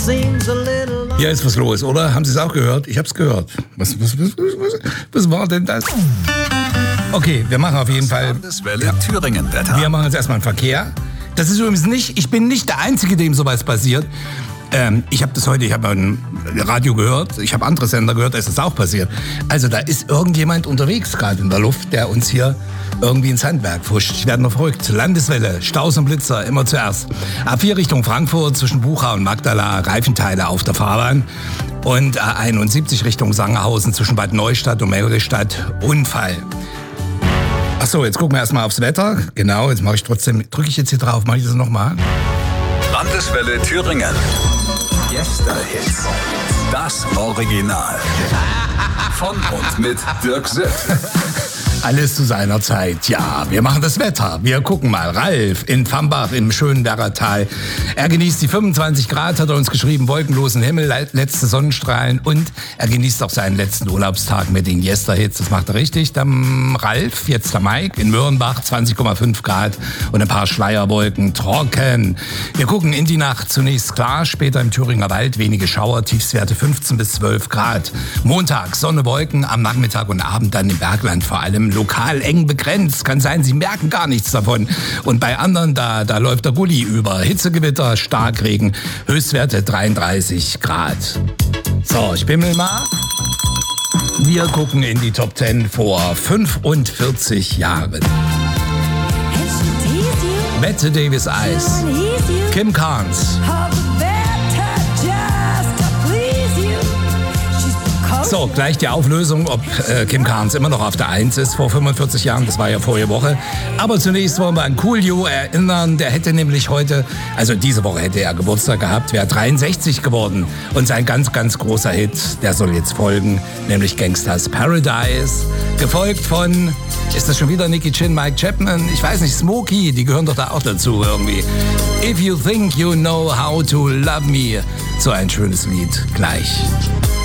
Hier ist was los, oder? Haben Sie es auch gehört? Ich habe es gehört. Was war denn das? Okay, wir machen auf jeden Fall... Landeswelle Thüringen-Wetter. Wir machen jetzt erstmal einen Verkehr. Das ist übrigens nicht... Ich bin nicht der Einzige, dem sowas passiert. Ich habe das heute, ich habe ein Radio gehört, ich habe andere Sender gehört, da ist das auch passiert. Also da ist irgendjemand unterwegs gerade in der Luft, der uns hier irgendwie ins Handwerk pfuscht. Ich werde noch verrückt. Landeswelle, Staus und Blitzer, immer zuerst. A4 Richtung Frankfurt, zwischen Bucha und Magdala, Reifenteile auf der Fahrbahn. Und A71 Richtung Sangerhausen, zwischen Bad Neustadt und Meldestadt, Unfall. Achso, jetzt gucken wir erstmal aufs Wetter. Genau, jetzt mache ich trotzdem, drücke ich jetzt hier drauf, mache ich das nochmal? Landeswelle Thüringen. Gäste-Hits. Das Original. Von und mit Dirk Sipp. Alles zu seiner Zeit. Ja, wir machen das Wetter. Wir gucken mal. Ralf in Vambach im schönen Werratal. Er genießt die 25 Grad, hat er uns geschrieben, wolkenlosen Himmel, letzte Sonnenstrahlen und er genießt auch seinen letzten Urlaubstag mit den Gäste-Hits. Das macht er richtig. Dann Ralf, jetzt der Mike in Möhrenbach, 20,5 Grad und ein paar Schleierwolken, trocken. Wir gucken in die Nacht. Zunächst klar, später im Thüringer Wald wenige Schauer, Tiefstwerte 15 bis 12 Grad. Montag Sonne, Wolken, am Nachmittag und Abend dann im Bergland vor allem lokal eng begrenzt. Kann sein, Sie merken gar nichts davon. Und bei anderen, da läuft der Gulli über. Hitzegewitter, Starkregen, Höchstwerte 33 Grad. So, ich bimmel mal. Wir gucken in die Top 10 vor 45 Jahren. Bette Davis Eyes, Kim Carnes. So, gleich die Auflösung, ob Kim Carnes immer noch auf der 1 ist vor 45 Jahren. Das war ja vorige Woche. Aber zunächst wollen wir an Coolio erinnern. Der hätte nämlich heute, also diese Woche hätte er Geburtstag gehabt, wäre 63 geworden. Und sein ganz, ganz großer Hit, der soll jetzt folgen, nämlich Gangsters Paradise. Gefolgt von, ist das schon wieder Nicky Chin, Mike Chapman? Ich weiß nicht, Smokey, die gehören doch da auch dazu irgendwie. If you think you know how to love me. So ein schönes Lied gleich.